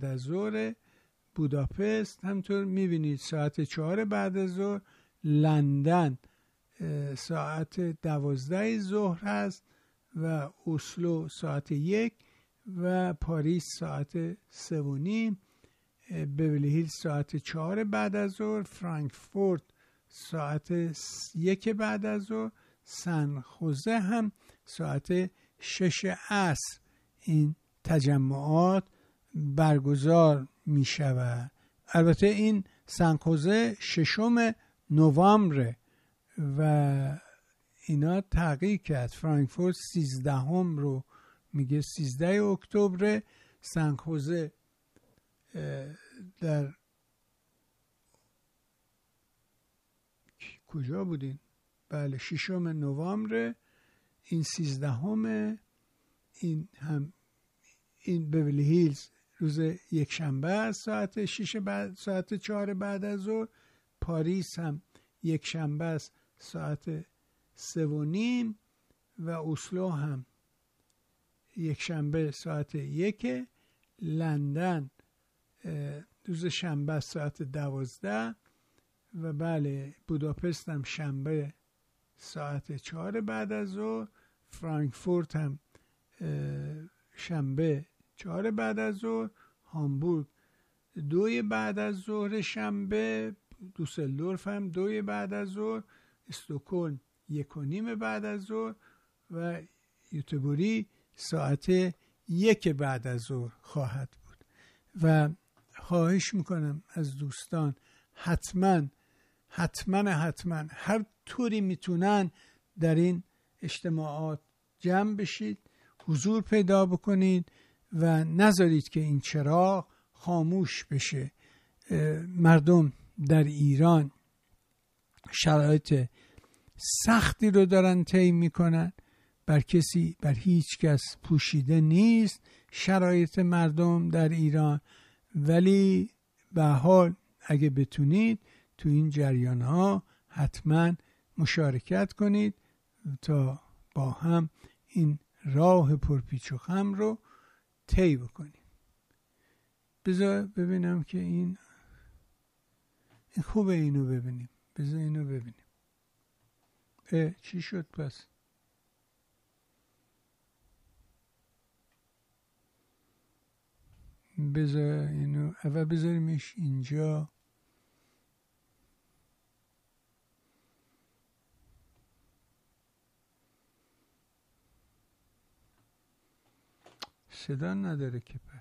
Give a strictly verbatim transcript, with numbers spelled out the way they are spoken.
بعد از ظهر. بوداپست همطور میبینید ساعت چهار بعد از ظهر. لندن ساعت دوازده ظهر هست و اسلو ساعت یک و پاریس ساعت سه و نیم. بیولی هیلز ساعت چهار بعد از ظهر. فرانکفورت ساعت یک بعد از ظهر. سن خوزه هم ساعت شش عصر این تجمعات برگزار می شود. البته این سن خوزه ششم نوامبر و اینا تغییر کرد. فرانکفورت سیزدهم رو میگه سیزده اکتبر. سن خوزه در کجا بودین؟ بله ششم نوامبر. این سیزدهم. این هم این بیولی هیلز روز یک شنبه ساعت شش بعد ساعت چهار بعد از ظهر. پاریس هم یک شنبه است ساعت سه و نیم و اسلو هم یک شنبه ساعت یک. لندن روز شنبه ساعت دوازده و بله بوداپست هم شنبه ساعت چهار بعد از ظهر. فرانکفورت هم شنبه چهار بعد از ظهر. هامبورگ دوی بعد از ظهر شنبه. دوسلدورف هم دوی بعد از ظهر. استکهلم یک و نیم بعد از ظهر و یوتبوری ساعت یک بعد از ظهر خواهد بود. و خواهش میکنم از دوستان حتما حتما حتما هر طوری میتونن در این اجتماعات جمع بشید، حضور پیدا بکنید و نذارید که این چراغ خاموش بشه. مردم در ایران شرایط سختی رو دارن طی میکنن. بر کسی بر هیچ کس پوشیده نیست شرایط مردم در ایران، ولی به حال اگه بتونید تو این جریان ها حتما مشارکت کنید تا با هم این راه پرپیچ و خم رو طی بکنیم. بذار ببینم که این این خوبه اینو ببینیم. بذار اینو ببینیم. اه چی شد پس؟ بذار اینو اول بذاریمش اینجا. صدا نداره که